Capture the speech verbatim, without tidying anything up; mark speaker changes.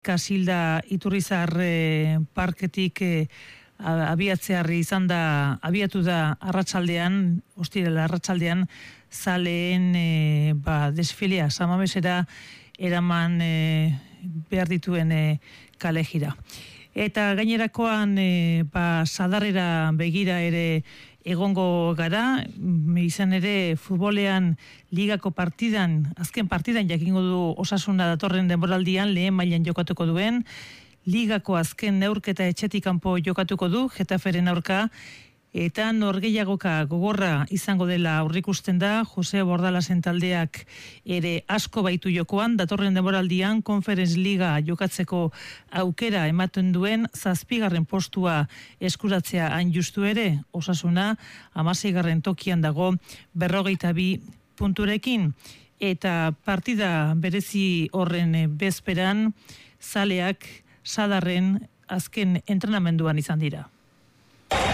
Speaker 1: Kasilda Iturrizar e, parketik e, abiatzearri izan da, abiatu da arratsaldean, ostirala arratsaldean, zaleen e, ba, desfilea, Samamesera eraman e, behar dituen e, kale jira. Eta gainerakoan e, ba, Sadarrera begira ere egongo gara, izan ere futbolean ligako partidan, azken partidan jakingo du Osasuna datorren denboraldian lehen mailan jokatuko duen, ligako azken neurketa etxetik kanpo jokatuko du, Getaferen aurka, eta norgehiagoka gogorra izango dela aurrikusten da, Jose Bordalasen taldeak ere asko baitu jokoan, datorren denboraldian Conference Liga jokatzeko aukera ematen duen zazpigarren postua eskuratzea hain justu ere, Osasuna hamaseigarren tokian dago berrogeita bi punturekin, eta partida berezi horren bezperan zaleak Sadarren azken entrenamenduan izan dira.